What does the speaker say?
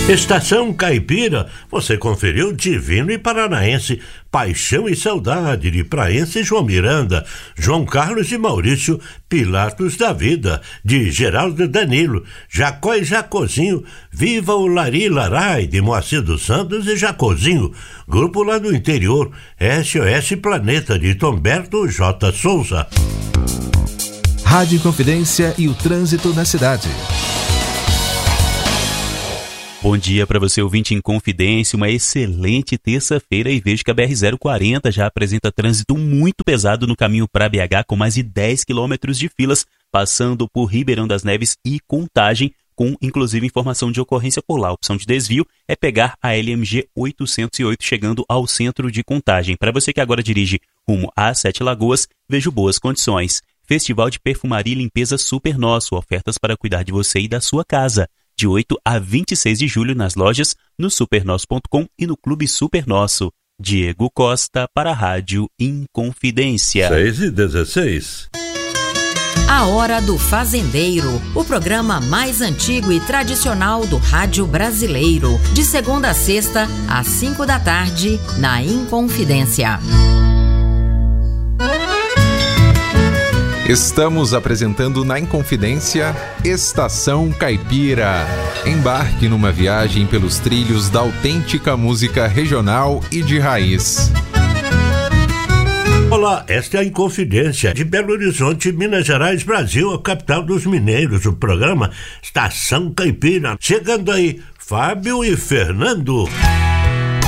Estação Caipira, você conferiu Divino e Paranaense, Paixão e Saudade de Praense e João Miranda, João Carlos e Maurício, Pilatos da Vida, de Geraldo Danilo, Jacó e Jacozinho, Viva o Lari Larai, de Moacir dos Santos e Jacozinho, grupo lá do interior, SOS Planeta, de Tomberto J. Souza. Rádio Inconfidência e o trânsito na cidade. Bom dia para você, ouvinte em Confidência, uma excelente terça-feira, e vejo que a BR-040 já apresenta trânsito muito pesado no caminho para BH, com mais de 10 quilômetros de filas, passando por Ribeirão das Neves e Contagem, com inclusive informação de ocorrência por lá. A opção de desvio é pegar a LMG 808 chegando ao centro de Contagem. Para você que agora dirige rumo a Sete Lagoas, vejo boas condições. Festival de Perfumaria e Limpeza Super Nosso, ofertas para cuidar de você e da sua casa. De 8 a 26 de julho nas lojas, no supernosso.com e no Clube Super Nosso. Diego Costa para a Rádio Inconfidência. 6h16. A Hora do Fazendeiro, o programa mais antigo e tradicional do rádio brasileiro. De segunda a sexta, às 5 da tarde, na Inconfidência. Estamos apresentando na Inconfidência Estação Caipira. Embarque numa viagem pelos trilhos da autêntica música regional e de raiz. Olá, esta é a Inconfidência de Belo Horizonte, Minas Gerais, Brasil, a capital dos mineiros. O programa Estação Caipira. Chegando aí, Fábio e Fernando.